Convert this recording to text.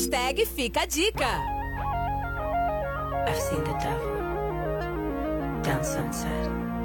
Hashtag Fica a Dica. I've seen the devil down sunset.